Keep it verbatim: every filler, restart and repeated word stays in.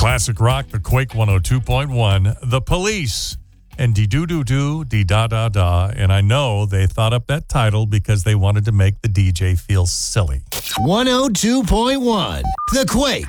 Classic rock, the Quake one oh two point one, The Police, and dee-doo-doo-doo, dee-da-da-da. And I know they thought up that title because they wanted to make the D J feel silly. one oh two point one, The Quake.